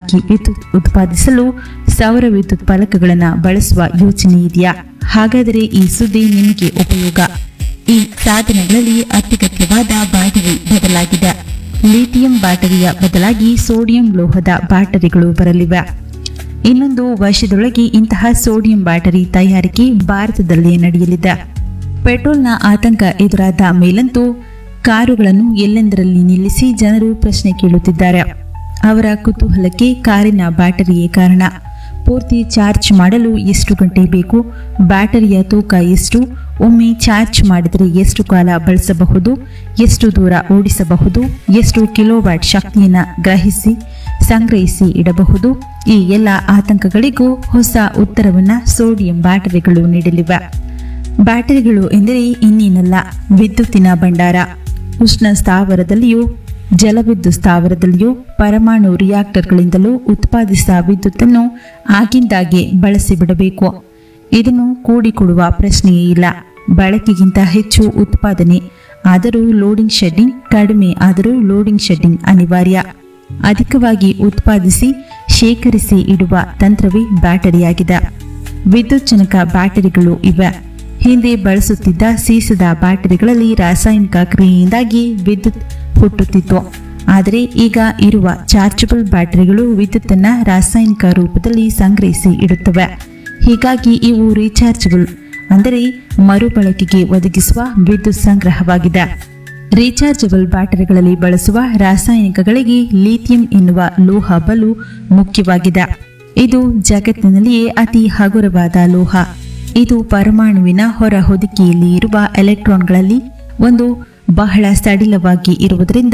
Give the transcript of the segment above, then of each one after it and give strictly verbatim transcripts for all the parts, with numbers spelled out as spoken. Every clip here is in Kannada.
ಹೆಚ್ಚಾಗಿ ವಿದ್ಯುತ್ ಉತ್ಪಾದಿಸಲು ಸೌರ ವಿದ್ಯುತ್ ಫಲಕಗಳನ್ನು ಬಳಸುವ ಯೋಚನೆ ಇದೆಯಾ? ಹಾಗಾದರೆ ಈ ಸುದ್ದಿ ನಿಮಗೆ ಉಪಯೋಗ. ಈ ಸಾಧನಗಳಲ್ಲಿ ಅತ್ಯಗತ್ಯವಾದ ಬ್ಯಾಟರಿ ಬದಲಾಗಿದೆ. ಲಿಥಿಯಂ ಬ್ಯಾಟರಿಯ ಬದಲಾಗಿ ಸೋಡಿಯಂ ಲೋಹದ ಬ್ಯಾಟರಿಗಳು ಬರಲಿವೆ. ಇನ್ನೊಂದು ವರ್ಷದೊಳಗೆ ಇಂತಹ ಸೋಡಿಯಂ ಬ್ಯಾಟರಿ ತಯಾರಿಕೆ ಭಾರತದಲ್ಲೇ ನಡೆಯಲಿದೆ. ಪೆಟ್ರೋಲ್ನ ಆತಂಕ ಎದುರಾದ ಮೇಲಂತೂ ಕಾರುಗಳನ್ನು ಎಲ್ಲೆಂದರಲ್ಲಿ ನಿಲ್ಲಿಸಿ ಜನರು ಪ್ರಶ್ನೆ ಕೇಳುತ್ತಿದ್ದಾರೆ. ಅವರ ಕುತೂಹಲಕ್ಕೆ ಕಾರಿನ ಬ್ಯಾಟರಿಯೇ ಕಾರಣ. ಪೂರ್ತಿ ಚಾರ್ಜ್ ಮಾಡಲು ಎಷ್ಟು ಗಂಟೆ ಬೇಕು? ಬ್ಯಾಟರಿಯ ತೂಕ ಎಷ್ಟು? ಒಮ್ಮೆ ಚಾರ್ಜ್ ಮಾಡಿದರೆ ಎಷ್ಟು ಕಾಲ ಬಳಸಬಹುದು? ಎಷ್ಟು ದೂರ ಓಡಿಸಬಹುದು? ಎಷ್ಟು ಕಿಲೋವ್ಯಾಟ್ ಶಕ್ತಿಯನ್ನು ಗ್ರಹಿಸಿ ಸಂಗ್ರಹಿಸಿ ಇಡಬಹುದು? ಈ ಎಲ್ಲ ಆತಂಕಗಳಿಗೂ ಹೊಸ ಉತ್ತರವನ್ನು ಸೋಡಿಯಂ ಬ್ಯಾಟರಿಗಳು ನೀಡಲಿವೆ. ಬ್ಯಾಟರಿಗಳು ಎಂದರೆ ಇನ್ನೇನಲ್ಲ, ವಿದ್ಯುತ್ತಿನ ಭಂಡಾರ. ಉಷ್ಣ ಸ್ಥಾವರದಲ್ಲಿಯೂ ಜಲವಿದ್ಯುತ್ ಸ್ಥಾವರದಲ್ಲಿಯೂ ಪರಮಾಣು ರಿಯಾಕ್ಟರ್ಗಳಿಂದಲೂ ಉತ್ಪಾದಿಸಿದ ವಿದ್ಯುತ್ತನ್ನು ಆಗಿಂದಾಗೆ ಬಳಸಿಬಿಡಬೇಕು. ಇದನ್ನು ಕೂಡಿಕೊಡುವ ಪ್ರಶ್ನೆಯೇ ಇಲ್ಲ. ಬಳಕೆಗಿಂತ ಹೆಚ್ಚು ಉತ್ಪಾದನೆ ಆದರೂ ಲೋಡಿಂಗ್ ಶೆಡ್ಡಿಂಗ್, ಕಡಿಮೆ ಆದರೂ ಲೋಡಿಂಗ್ ಶೆಡ್ಡಿಂಗ್ ಅನಿವಾರ್ಯ. ಅಧಿಕವಾಗಿ ಉತ್ಪಾದಿಸಿ ಶೇಖರಿಸಿ ಇಡುವ ತಂತ್ರವೇ ಬ್ಯಾಟರಿಯಾಗಿದೆ. ವಿದ್ಯುಜ್ಜನಕ ಬ್ಯಾಟರಿಗಳು ಇವೆ. ಹಿಂದೆ ಬಳಸುತ್ತಿದ್ದ ಸೀಸದ ಬ್ಯಾಟರಿಗಳಲ್ಲಿ ರಾಸಾಯನಿಕ ಕ್ರಿಯೆಯಿಂದಾಗಿ ವಿದ್ಯುತ್ ಹುಟ್ಟುತ್ತಿತ್ತು. ಆದರೆ ಈಗ ಇರುವ ಚಾರ್ಜಬಲ್ ಬ್ಯಾಟರಿಗಳು ವಿದ್ಯುತ್ತನ್ನು ರಾಸಾಯನಿಕ ರೂಪದಲ್ಲಿ ಸಂಗ್ರಹಿಸಿ ಇಡುತ್ತವೆ. ಹೀಗಾಗಿ ಇವು ರೀಚಾರ್ಜಬಲ್, ಅಂದರೆ ಮರುಬಳಕೆಗೆ ಒದಗಿಸುವ ವಿದ್ಯುತ್ ಸಂಗ್ರಹವಾಗಿದೆ. ರೀಚಾರ್ಜಬಲ್ ಬ್ಯಾಟರಿಗಳಲ್ಲಿ ಬಳಸುವ ರಾಸಾಯನಿಕಗಳಿಗೆ ಲಿಥಿಯಂ ಎನ್ನುವ ಲೋಹ ಬಲು ಮುಖ್ಯವಾಗಿದೆ. ಇದು ಜಗತ್ತಿನಲ್ಲಿಯೇ ಅತಿ ಹಗುರವಾದ ಲೋಹ. ಇದು ಪರಮಾಣುವಿನ ಹೊರ ಹೊದಿಕೆಯಲ್ಲಿ ಇರುವ ಎಲೆಕ್ಟ್ರಾನ್ಗಳಲ್ಲಿ ಒಂದು ಬಹಳ ಸಡಿಲವಾಗಿ ಇರುವುದರಿಂದ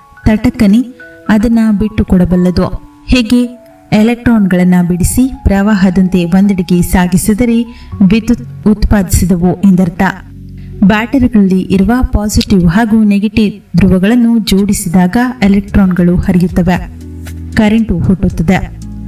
ತಟಕನೆ ಅದನ್ನು ಬಿಟ್ಟುಕೊಡಬಲ್ಲದು. ಹೀಗೆ ಎಲೆಕ್ಟ್ರಾನ್ಗಳನ್ನು ಬಿಡಿಸಿ ಪ್ರವಾಹದಂತೆ ಒಂದೆಡೆಗೆ ಸಾಗಿಸಿದರೆ ವಿದ್ಯುತ್ ಉತ್ಪಾದಿಸಿದವು ಎಂದರ್ಥ. ಬ್ಯಾಟರಿಗಳಲ್ಲಿ ಇರುವ ಪಾಸಿಟಿವ್ ಹಾಗೂ ನೆಗೆಟಿವ್ ಧ್ರುವಗಳನ್ನು ಜೋಡಿಸಿದಾಗ ಎಲೆಕ್ಟ್ರಾನ್ಗಳು ಹರಿಯುತ್ತವೆ, ಕರೆಂಟು ಹುಟ್ಟುತ್ತದೆ.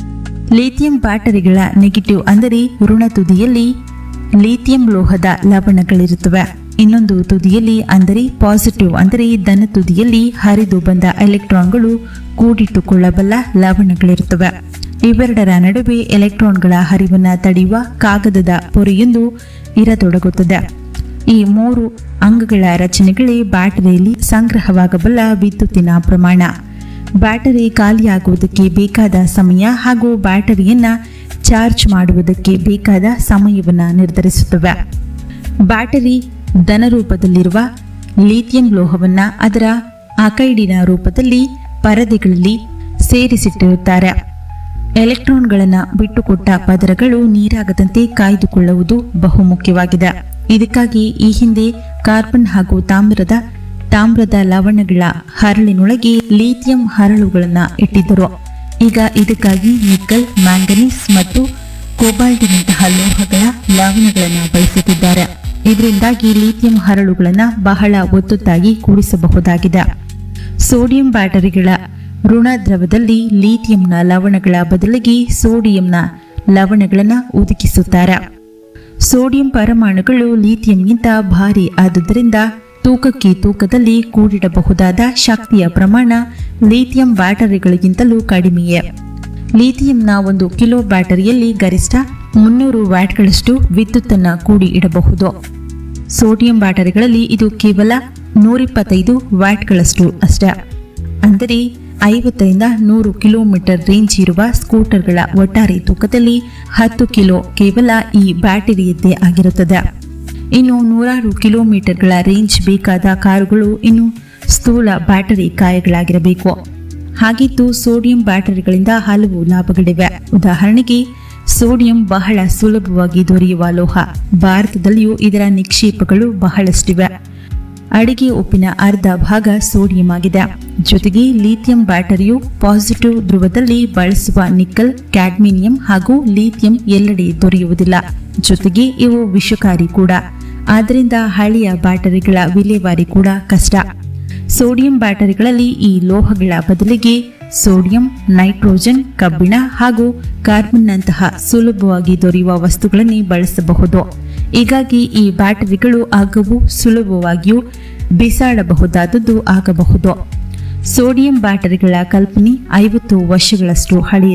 ಲಿಥಿಯಂ ಬ್ಯಾಟರಿಗಳ ನೆಗೆಟಿವ್ ಅಂದರೆ ಋಣ ತುದಿಯಲ್ಲಿ ಲಿಥಿಯಂ ಲೋಹದ ಲವಣಗಳಿರುತ್ತವೆ. ಇನ್ನೊಂದು ತುದಿಯಲ್ಲಿ ಅಂದರೆ ಪಾಸಿಟಿವ್ ಅಂದರೆ ಧನ ತುದಿಯಲ್ಲಿ ಹರಿದು ಬಂದ ಎಲೆಕ್ಟ್ರಾನ್ಗಳು ಕೂಡಿಟ್ಟುಕೊಳ್ಳಬಲ್ಲ ಲವಣಗಳಿರುತ್ತವೆ. ಇವೆರಡರ ನಡುವೆ ಎಲೆಕ್ಟ್ರಾನ್ಗಳ ಹರಿವನ್ನು ತಡೆಯುವ ಕಾಗದದ ಪೊರೆಯೊಂದು ಇರತೊಡಗುತ್ತದೆ. ಈ ಮೂರು ಅಂಗಗಳ ರಚನೆಗಳೇ ಬ್ಯಾಟರಿಯಲ್ಲಿ ಸಂಗ್ರಹವಾಗಬಲ್ಲ ವಿದ್ಯುತ್ತಿನ ಪ್ರಮಾಣ. ಬ್ಯಾಟರಿ ಖಾಲಿಯಾಗುವುದಕ್ಕೆ ಬೇಕಾದ ಸಮಯ ಹಾಗೂ ಬ್ಯಾಟರಿಯನ್ನು ಚಾರ್ಜ್ ಮಾಡುವುದಕ್ಕೆ ಬೇಕಾದ ಸಮಯವನ್ನು ನಿರ್ಧರಿಸುತ್ತವೆ. ಬ್ಯಾಟರಿ ಧನ ರೂಪದಲ್ಲಿರುವ ಲಿಥಿಯಂ ಲೋಹವನ್ನು ಅದರ ಅಕೈಡಿನ ರೂಪದಲ್ಲಿ ಪರದೆಗಳಲ್ಲಿ ಸೇರಿಸಿಟ್ಟಿರುತ್ತಾರೆ. ಎಲೆಕ್ಟ್ರಾನ್ಗಳನ್ನು ಬಿಟ್ಟುಕೊಟ್ಟ ಪದರಗಳು ನೀರಾಗದಂತೆ ಕಾಯ್ದುಕೊಳ್ಳುವುದು ಬಹುಮುಖ್ಯವಾಗಿದೆ. ಇದಕ್ಕಾಗಿ ಈ ಹಿಂದೆ ಕಾರ್ಬನ್ ಹಾಗೂ ತಾಮ್ರದ ತಾಮ್ರದ ಲವಣಗಳ ಹರಳಿನೊಳಗೆ ಲಿಥಿಯಂ ಹರಳುಗಳನ್ನು ಇಟ್ಟಿದ್ದರು. ಈಗ ಇದಕ್ಕಾಗಿ ನಿಕ್ಕಲ್, ಮ್ಯಾಂಗನೀಸ್ ಮತ್ತು ಕೋಬಾಲ್ಟಿನಂತಹ ಲೋಹಗಳ ಲವಣಗಳನ್ನು ಬಳಸುತ್ತಿದ್ದಾರೆ. ಇದರಿಂದಾಗಿ ಲಿಥಿಯಂ ಹರಳುಗಳನ್ನು ಬಹಳ ಒತ್ತೊತ್ತಾಗಿ ಕೂಡಿಸಬಹುದಾಗಿದೆ. ಸೋಡಿಯಂ ಬ್ಯಾಟರಿಗಳ ಋಣ ದ್ರವದಲ್ಲಿ ಲಿಥಿಯಂನ ಲವಣಗಳ ಬದಲಿಗೆ ಸೋಡಿಯಂನ ಲವಣಗಳನ್ನು ಒದಗಿಸುತ್ತಾರೆ. ಸೋಡಿಯಂ ಪರಮಾಣುಗಳು ಲಿಥಿಯಂಗಿಂತ ಭಾರಿ ಆದುದರಿಂದ ತೂಕಕ್ಕೆ ತೂಕದಲ್ಲಿ ಕೂಡಿಡಬಹುದಾದ ಶಕ್ತಿಯ ಪ್ರಮಾಣ ಲಿಥಿಯಂ ಬ್ಯಾಟರಿಗಳಿಗಿಂತಲೂ ಕಡಿಮೆಯೇ. ಲಿಥಿಯಂನ ಒಂದು ಕಿಲೋ ಬ್ಯಾಟರಿಯಲ್ಲಿ ಗರಿಷ್ಠ ಮುನ್ನೂರು ವ್ಯಾಟ್ಗಳಷ್ಟು ವಿದ್ಯುತ್ತನ್ನು ಕೂಡಿ ಇಡಬಹುದು. ಸೋಡಿಯಂ ಬ್ಯಾಟರಿಗಳಲ್ಲಿ ಇದು ಕೇವಲ ನೂರಿಪ್ಪತ್ತೈದು ವ್ಯಾಟ್ಗಳಷ್ಟು ಅಷ್ಟೇ. ಅಂದರೆ ಐವತ್ತರಿಂದ ನೂರು ಕಿಲೋಮೀಟರ್ ರೇಂಜ್ ಇರುವ ಸ್ಕೂಟರ್ಗಳ ಒಟ್ಟಾರೆ ತೂಕದಲ್ಲಿ ಹತ್ತು ಕಿಲೋ ಕೇವಲ ಈ ಬ್ಯಾಟರಿಯದ್ದೇ ಆಗಿರುತ್ತದೆ. ಇನ್ನು ನೂರಾರು ಕಿಲೋಮೀಟರ್ಗಳ ರೇಂಜ್ ಬೇಕಾದ ಕಾರುಗಳು ಇನ್ನು ಸ್ಥೂಲ ಬ್ಯಾಟರಿ ಕಾಯಗಳಾಗಿರಬೇಕು. ಹಾಗಿದ್ದು ಸೋಡಿಯಂ ಬ್ಯಾಟರಿಗಳಿಂದ ಹಲವು ಲಾಭಗಳಿವೆ. ಉದಾಹರಣೆಗೆ ಸೋಡಿಯಂ ಬಹಳ ಸುಲಭವಾಗಿ ದೊರೆಯುವ ಲೋಹ. ಭಾರತದಲ್ಲಿಯೂ ಇದರ ನಿಕ್ಷೇಪಗಳು ಬಹಳಷ್ಟಿವೆ. ಅಡಿಗೆ ಉಪ್ಪಿನ ಅರ್ಧ ಭಾಗ ಸೋಡಿಯಂ ಆಗಿದೆ. ಜೊತೆಗೆ ಲಿಥಿಯಂ ಬ್ಯಾಟರಿಯು ಪಾಸಿಟಿವ್ ಧ್ರುವದಲ್ಲಿ ಬಳಸುವ ನಿಕ್ಕಲ್, ಕ್ಯಾಡ್ಮಿನಿಯಂ ಹಾಗೂ ಲಿಥಿಯಂ ಎಲ್ಲೆಡೆ ದೊರೆಯುವುದಿಲ್ಲ. ಜೊತೆಗೆ ಇವು ವಿಷಕಾರಿ ಕೂಡ. ಆದ್ದರಿಂದ ಹಳೆಯ ಬ್ಯಾಟರಿಗಳ ವಿಲೇವಾರಿ ಕೂಡ ಕಷ್ಟ. ಸೋಡಿಯಂ ಬ್ಯಾಟರಿಗಳಲ್ಲಿ ಈ ಲೋಹಗಳ ಬದಲಿಗೆ ಸೋಡಿಯಂ, ನೈಟ್ರೋಜನ್, ಕಬ್ಬಿಣ ಹಾಗೂ ಕಾರ್ಬನ್ನಂತಹ ಸುಲಭವಾಗಿ ದೊರೆಯುವ ವಸ್ತುಗಳನ್ನೇ ಬಳಸಬಹುದು. ಹೀಗಾಗಿ ಈ ಬ್ಯಾಟರಿಗಳು ಆಗವು ಸುಲಭವಾಗಿಯೂ ಬಿಸಾಡಬಹುದಾದದ್ದು ಆಗಬಹುದು. ಸೋಡಿಯಂ ಬ್ಯಾಟರಿಗಳ ಕಲ್ಪನೆ ಐವತ್ತು ವರ್ಷಗಳಷ್ಟು ಹಳೆಯ